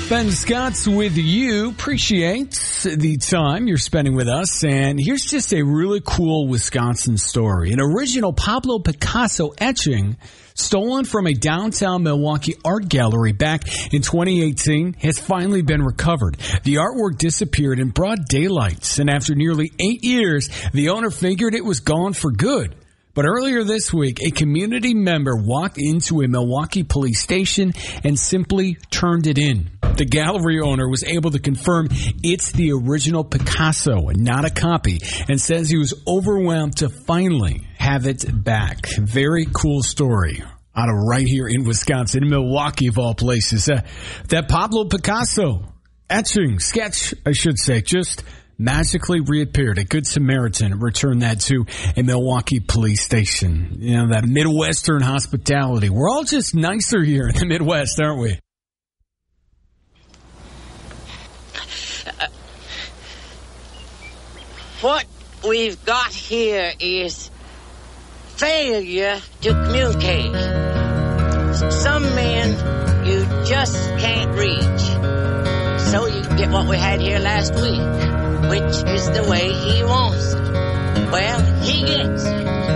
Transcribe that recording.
Ben Scott's with you. Appreciate the time you're spending with us. And here's just a really cool Wisconsin story. An original Pablo Picasso etching stolen from a downtown Milwaukee art gallery back in 2018 has finally been recovered. The artwork disappeared in broad daylight, and after nearly 8 years, the owner figured it was gone for good. But earlier this week, a community member walked into a Milwaukee police station and simply turned it in. The gallery owner was able to confirm it's the original Picasso and not a copy, and says he was overwhelmed to finally have it back. Very cool story out of right here in Wisconsin, in Milwaukee of all places. That Pablo Picasso etching, sketch, I should say, just magically reappeared. A good Samaritan returned that to a Milwaukee police station. You know, that Midwestern hospitality. We're all just nicer here in the Midwest, aren't we? What we've got here is failure to communicate. Some men you just can't reach. So you get what we had here last week, which is the way he wants it. Well, he gets it.